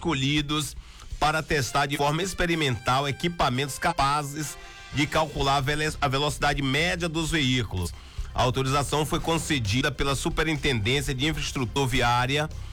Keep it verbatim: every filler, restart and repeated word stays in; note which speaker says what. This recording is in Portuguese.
Speaker 1: escolhidos para testar de forma experimental equipamentos capazes de calcular a, velo- a velocidade média dos veículos. A autorização foi concedida pela Superintendência de Infraestrutura Viária